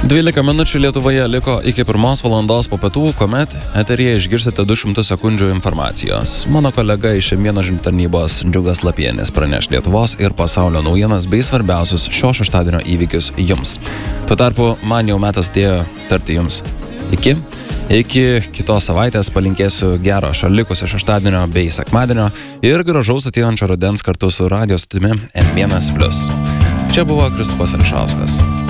12 minučių Lietuvoje liko iki 1 valandos po pietų, kuomet eteryje išgirsite 200 sekundžių informacijos. Mano kolega iš M1 žinių tarnybos Džiugas Lapienis praneš Lietuvos ir pasaulio naujienas bei svarbiausius šio šeštadienio įvykius jums. Tuo tarpu man jau metas atėjo tarti jums iki kitos savaitės palinkėsiu gero šio likusio šeštadienio bei sekmadienio ir gražaus ateinančio rudens kartu su radijo stotimi M1+. Čia buvo Kristupas Ališauskas.